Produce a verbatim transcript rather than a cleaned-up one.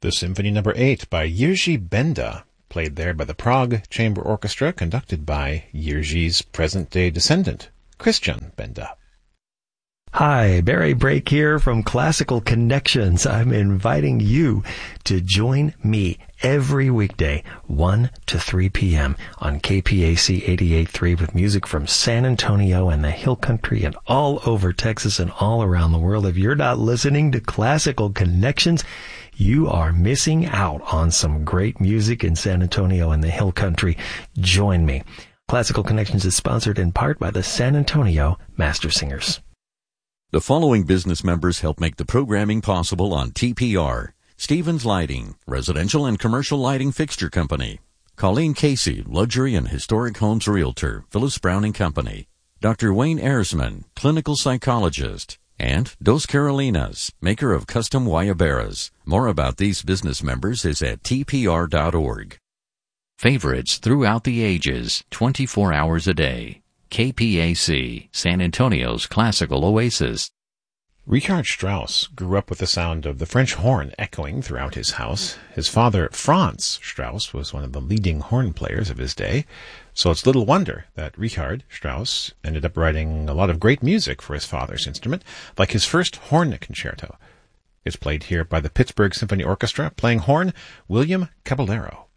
The Symphony Number eight by Jiří Benda, played there by the Prague Chamber Orchestra, conducted by Jiří's present-day descendant, Christian Benda. Hi, Barry Brake here from Classical Connections. I'm inviting you to join me every weekday, one to three p.m. on K P A C eighty-eight point three with music from San Antonio and the Hill Country and all over Texas and all around the world. If you're not listening to Classical Connections, you are missing out on some great music in San Antonio and the Hill Country. Join me. Classical Connections is sponsored in part by the San Antonio Master Singers. The following business members help make the programming possible on T P R. Stevens Lighting, residential and commercial lighting fixture company. Colleen Casey, luxury and historic homes realtor, Phyllis Brown and Company. Doctor Wayne Ersman, clinical psychologist. And Dos Carolinas, maker of custom guayaberas. More about these business members is at T P R dot org. Favorites throughout the ages, twenty-four hours a day. K P A C, San Antonio's classical oasis. Richard Strauss grew up with the sound of the French horn echoing throughout his house. His father, Franz Strauss, was one of the leading horn players of his day, so it's little wonder that Richard Strauss ended up writing a lot of great music for his father's instrument, like his first horn concerto. It's played here by the Pittsburgh Symphony Orchestra, playing horn, William Caballero.